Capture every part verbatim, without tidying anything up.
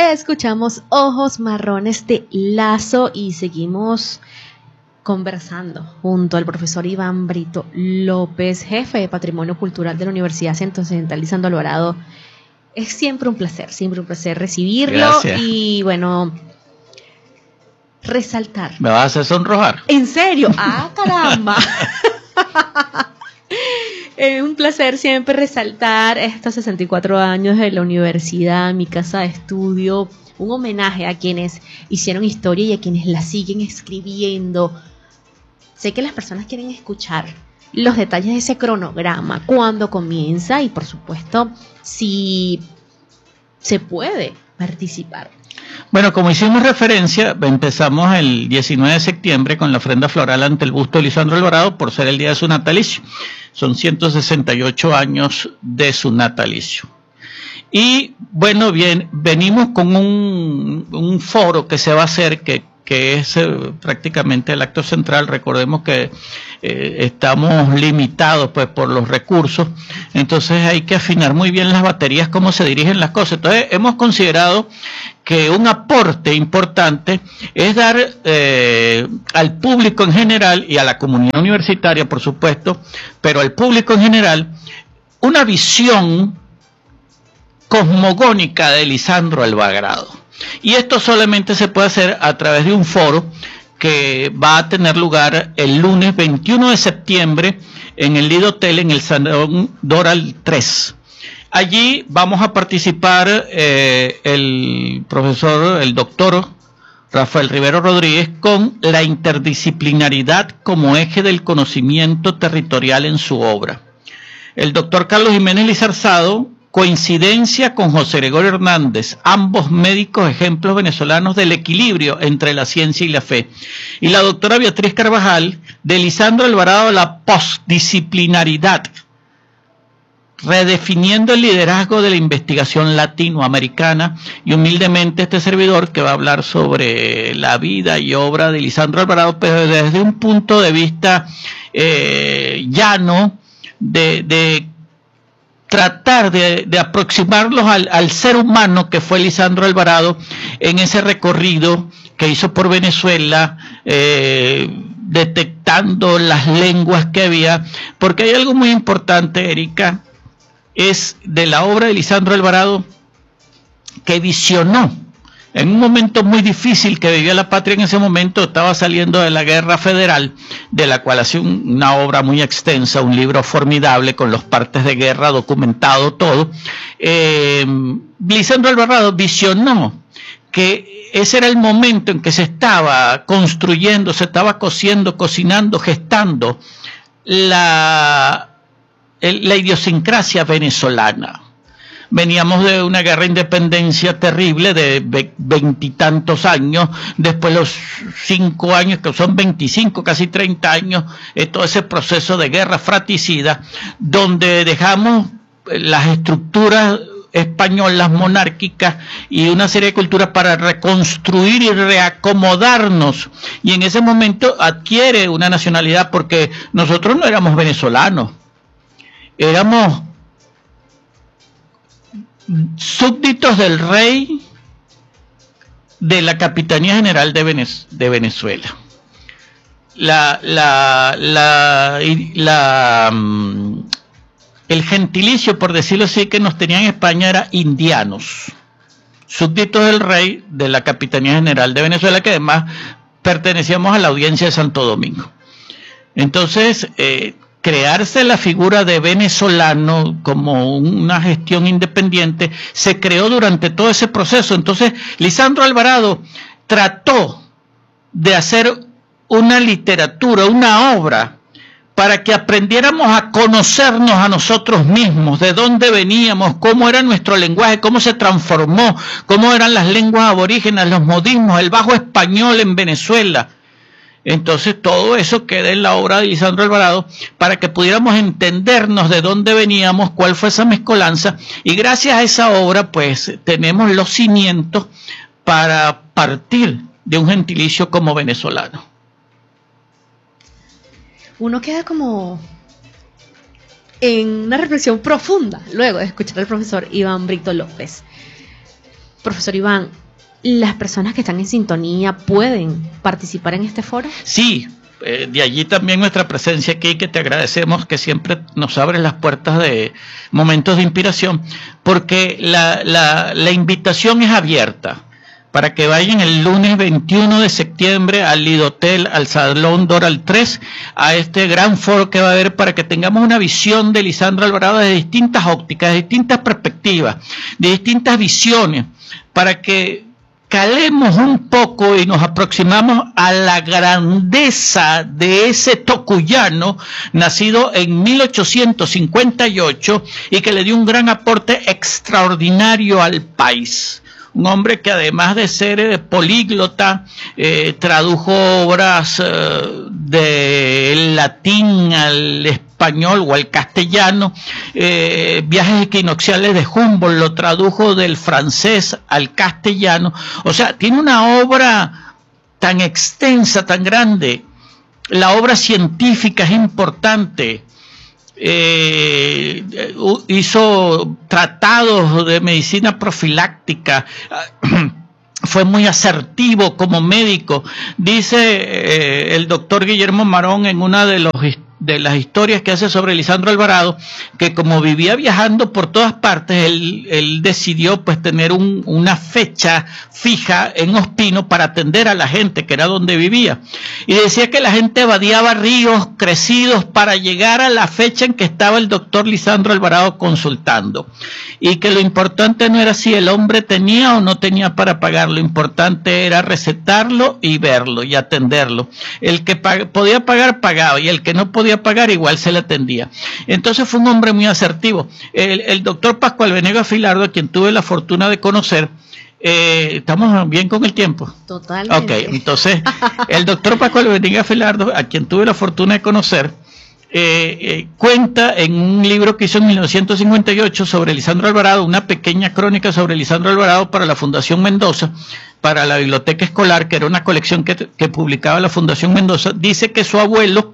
Escuchamos Ojos Marrones de Lazo y seguimos conversando junto al profesor Iván Brito López, jefe de Patrimonio Cultural de la Universidad Centro-Occidental Lisandro Alvarado. Es siempre un placer, siempre un placer recibirlo. Gracias. Y bueno, resaltar. ¿Me vas a hacer sonrojar? ¿En serio? ¡Ah, caramba! Es un placer siempre resaltar estos sesenta y cuatro años de la universidad, mi casa de estudio, un homenaje a quienes hicieron historia y a quienes la siguen escribiendo. Sé que las personas quieren escuchar los detalles de ese cronograma, cuándo comienza y, por supuesto, si se puede participar. Bueno, como hicimos referencia, empezamos el diecinueve de septiembre con la ofrenda floral ante el busto de Lisandro Alvarado por ser el día de su natalicio. Son ciento sesenta y ocho años de su natalicio. Y bueno, bien, venimos con un, un foro que se va a hacer, que, que es eh, prácticamente el acto central. Recordemos que eh, estamos limitados pues por los recursos, entonces hay que afinar muy bien las baterías, cómo se dirigen las cosas. Entonces hemos considerado que un aporte importante es dar eh, al público en general y a la comunidad universitaria, por supuesto, pero al público en general, una visión cosmogónica de Lisandro Alvarado. Y esto solamente se puede hacer a través de un foro que va a tener lugar el lunes veintiuno de septiembre en el Lido Hotel, en el Salón Doral tres. Allí vamos a participar eh, el profesor, el doctor Rafael Rivero Rodríguez, con la interdisciplinaridad como eje del conocimiento territorial en su obra. El doctor Carlos Jiménez Lizarzado, coincidencia con José Gregorio Hernández, ambos médicos ejemplos venezolanos del equilibrio entre la ciencia y la fe. Y la doctora Beatriz Carvajal, de Lisandro Alvarado, la postdisciplinaridad, redefiniendo el liderazgo de la investigación latinoamericana, y humildemente este servidor que va a hablar sobre la vida y obra de Lisandro Alvarado, pero desde un punto de vista eh, llano, de, de tratar de, de aproximarlos al, al ser humano que fue Lisandro Alvarado en ese recorrido que hizo por Venezuela, eh, detectando las lenguas que había, porque hay algo muy importante, Erika, es de la obra de Lisandro Alvarado, que visionó en un momento muy difícil que vivía la patria en ese momento. Estaba saliendo de la guerra federal, de la cual hace un, una obra muy extensa, un libro formidable con los partes de guerra, documentado todo. Eh, Lisandro Alvarado visionó que ese era el momento en que se estaba construyendo, se estaba cociendo, cocinando, gestando la la idiosincrasia venezolana. Veníamos de una guerra de independencia terrible de veintitantos años, después los cinco años, que son veinticinco, casi treinta años, eh, todo ese proceso de guerra fratricida, donde dejamos las estructuras españolas, monárquicas, y una serie de culturas para reconstruir y reacomodarnos, y en ese momento adquiere una nacionalidad, porque nosotros no éramos venezolanos, éramos súbditos del rey de la Capitanía General de, Venez de Venezuela. La, la, la, la, um, el gentilicio, por decirlo así, que nos tenían en España era indianos, súbditos del rey de la Capitanía General de Venezuela, que además pertenecíamos a la Audiencia de Santo Domingo. Entonces, eh, crearse la figura de venezolano como una gestión independiente se creó durante todo ese proceso. Entonces, Lisandro Alvarado trató de hacer una literatura, una obra, para que aprendiéramos a conocernos a nosotros mismos, de dónde veníamos, cómo era nuestro lenguaje, cómo se transformó, cómo eran las lenguas aborígenes, los modismos, el bajo español en Venezuela. Entonces todo eso queda en la obra de Lisandro Alvarado para que pudiéramos entendernos de dónde veníamos, cuál fue esa mezcolanza, y gracias a esa obra pues tenemos los cimientos para partir de un gentilicio como venezolano. Uno queda como en una reflexión profunda luego de escuchar al profesor Iván Brito López. Profesor Iván, ¿las personas que están en sintonía pueden participar en este foro? Sí, eh, de allí también nuestra presencia aquí, que te agradecemos, que siempre nos abres las puertas de momentos de inspiración, porque la, la, la invitación es abierta para que vayan el lunes veintiuno de septiembre al Lidotel, al Salón Doral tres, a este gran foro que va a haber, para que tengamos una visión de Lisandro Alvarado desde distintas ópticas, de distintas perspectivas, de distintas visiones, para que calemos un poco y nos aproximamos a la grandeza de ese tocuyano nacido en mil ochocientos cincuenta y ocho y que le dio un gran aporte extraordinario al país. Un hombre que, además de ser eh, políglota, eh, tradujo obras eh, del latín al español o al castellano. eh, Viajes equinocciales de Humboldt lo tradujo del francés al castellano. O sea, tiene una obra tan extensa, tan grande. La obra científica es importante. Eh, hizo tratados de medicina profiláctica, fue muy asertivo como médico. Dice eh, el doctor Guillermo Marón en una de los de las historias que hace sobre Lisandro Alvarado, que como vivía viajando por todas partes, él, él decidió pues tener un, una fecha fija en Ospino para atender a la gente, que era donde vivía, y decía que la gente vadeaba ríos crecidos para llegar a la fecha en que estaba el doctor Lisandro Alvarado consultando, y que lo importante no era si el hombre tenía o no tenía para pagar, lo importante era recetarlo y verlo y atenderlo. El que pag- podía pagar, pagaba, y el que no podía pagar, igual se le atendía. Entonces fue un hombre muy asertivo. El, el doctor Pascual Venegas Filardo, a quien tuve la fortuna de conocer, eh, ¿estamos bien con el tiempo? Totalmente. Ok, entonces el doctor Pascual Venegas Filardo, a quien tuve la fortuna de conocer, Eh, eh, cuenta en un libro que hizo en mil novecientos cincuenta y ocho sobre Lisandro Alvarado, una pequeña crónica sobre Lisandro Alvarado para la Fundación Mendoza, para la Biblioteca Escolar, que era una colección que, que publicaba la Fundación Mendoza. Dice que su abuelo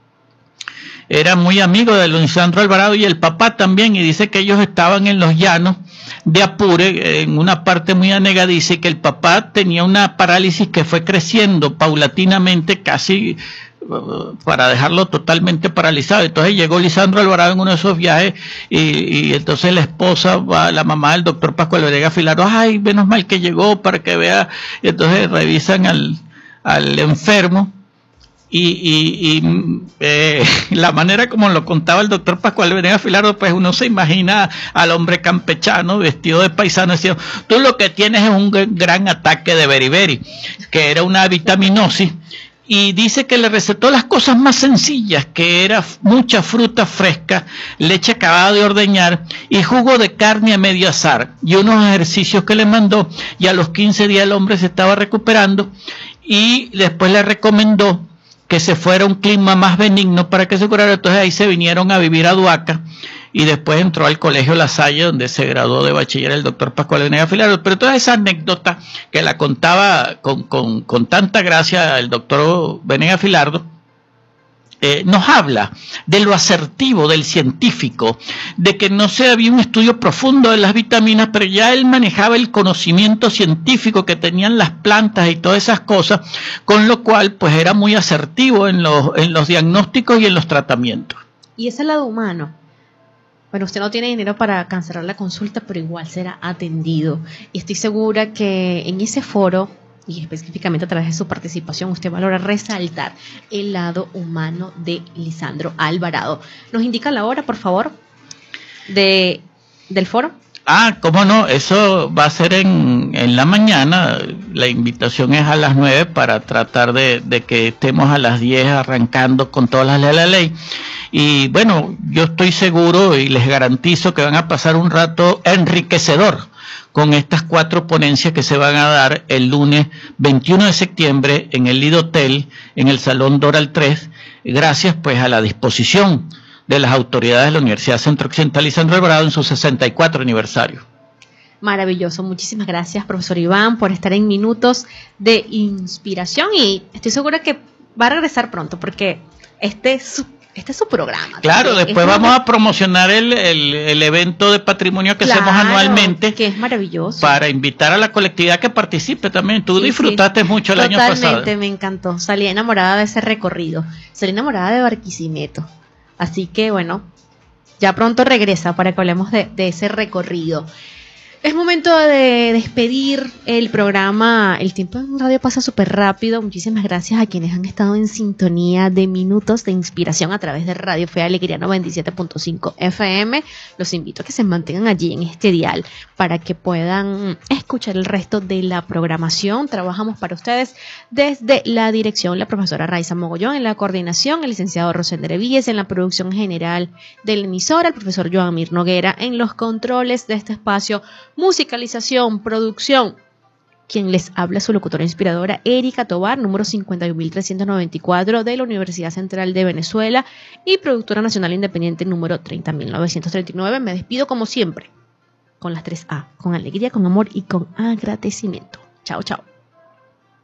era muy amigo de Lisandro Alvarado y el papá también, y dice que ellos estaban en los llanos de Apure, en una parte muy anegadiza, y que el papá tenía una parálisis que fue creciendo paulatinamente, casi para dejarlo totalmente paralizado. Entonces llegó Lisandro Alvarado en uno de esos viajes, y, y entonces la esposa, va, la mamá del doctor Pascual Venegas Filardo, ay, menos mal que llegó para que vea. Y entonces revisan al, al enfermo, y, y, y eh, la manera como lo contaba el doctor Pascual Venegas Filardo, pues uno se imagina al hombre campechano vestido de paisano diciendo, tú lo que tienes es un gran ataque de beriberi, que era una vitaminosis. Y dice que le recetó las cosas más sencillas, que era mucha fruta fresca, leche acabada de ordeñar y jugo de carne a medio asar, y unos ejercicios que le mandó, y a los quince días el hombre se estaba recuperando, y después le recomendó que se fuera a un clima más benigno para que se curara. Entonces ahí se vinieron a vivir a Duaca, y después entró al Colegio La Salle, donde se graduó de bachiller el doctor Pascual Venegas Filardo. Pero toda esa anécdota que la contaba con, con, con tanta gracia el doctor Venegas Filardo, eh, nos habla de lo asertivo del científico, de que no se había un estudio profundo de las vitaminas, pero ya él manejaba el conocimiento científico que tenían las plantas y todas esas cosas, con lo cual pues era muy asertivo en los, en los diagnósticos y en los tratamientos. Y ese lado humano. Bueno, usted no tiene dinero para cancelar la consulta, pero igual será atendido. Y estoy segura que en ese foro, y específicamente a través de su participación, usted va a lograr resaltar el lado humano de Lisandro Alvarado. ¿Nos indica la hora, por favor, de, del foro? Ah, cómo no, eso va a ser en, en la mañana. La invitación es a las nueve para tratar de, de que estemos a las diez arrancando con todas las leyes de la ley. Y bueno, yo estoy seguro y les garantizo que van a pasar un rato enriquecedor con estas cuatro ponencias que se van a dar el lunes veintiuno de septiembre en el Lidotel, en el Salón Doral tres, gracias pues a la disposición de las autoridades de la Universidad Centro Occidental Lisandro Alvarado en su sesenta y cuatro aniversario. Maravilloso, muchísimas gracias, profesor Iván, por estar en Minutos de Inspiración, y estoy segura que va a regresar pronto, porque este es su este es su programa. Claro, también. después Este vamos es- a promocionar el, el, el evento de patrimonio que Claro, hacemos anualmente que es maravilloso. para invitar a la colectividad que participe también. Tú Sí, disfrutaste sí. mucho el año pasado. Totalmente, me encantó. Salí enamorada de ese recorrido. Salí enamorada de Barquisimeto. Así que bueno, ya pronto regresa para que hablemos de, de ese recorrido. Es momento de despedir el programa. El tiempo en radio pasa súper rápido. Muchísimas gracias a quienes han estado en sintonía de Minutos de Inspiración a través de Radio Fe Alegría noventa y siete punto cinco F M. Los invito a que se mantengan allí en este dial para que puedan escuchar el resto de la programación. Trabajamos para ustedes desde la dirección, la profesora Raiza Mogollón, en la coordinación, el licenciado Rosender Evíes, en la producción general de la emisora, el profesor Joamir Noguera, en los controles de este espacio, musicalización, producción. Quien les habla, su locutora inspiradora, Erika Tobar, número cincuenta y uno mil trescientos noventa y cuatro de la Universidad Central de Venezuela y productora nacional independiente número treinta mil novecientos treinta y nueve. Me despido como siempre con las tres A, con alegría, con amor y con agradecimiento. Chao, chao.